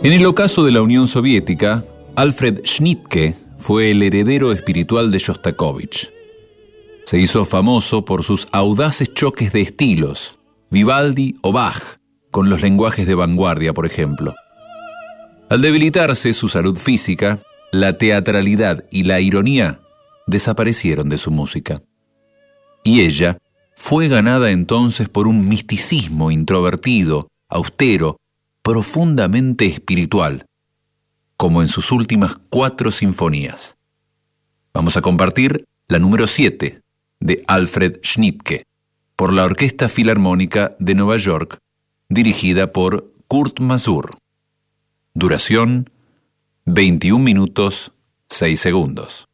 En el ocaso de la Unión Soviética, Alfred Schnittke fue el heredero espiritual de Shostakovich. Se hizo famoso por sus audaces choques de estilos, Vivaldi o Bach, con los lenguajes de vanguardia, por ejemplo. Al debilitarse su salud física, la teatralidad y la ironía desaparecieron de su música. Y ella fue ganada entonces por un misticismo introvertido, austero, profundamente espiritual, como en sus últimas 4 sinfonías. Vamos a compartir la número 7 de Alfred Schnittke, por la Orquesta Filarmónica de Nueva York, dirigida por Kurt Masur. Duración: 21 minutos, 6 segundos.